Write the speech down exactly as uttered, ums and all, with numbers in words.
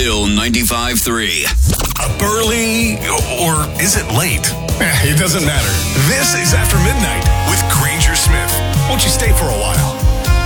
Still ninety-five three. Up early, or is it late? Eh, it doesn't matter. This is After Midnight with Granger Smith. Won't you stay for a while?